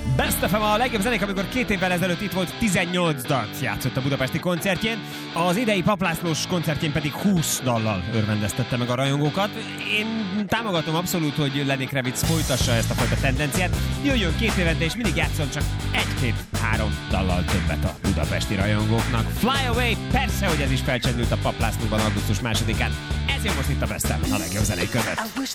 Best FM a legjobb zenék, amikor 2 évvel ezelőtt itt volt, 18 dalt játszott a budapesti koncertjén, az idei Paplászlós koncertjén pedig 20 dallal örvendeztette meg a rajongókat. Én támogatom abszolút, hogy Lenny Kravitz folytassa ezt a fajta tendenciát, jöjjön 2 évente és mindig játszon csak 1-2-3 dallal többet a budapesti rajongóknak. Fly Away, persze, hogy ez is felcsendült a Paplászlóban augusztus 2-án. Ez jön most itt a Best FM, a legjobb zenék között.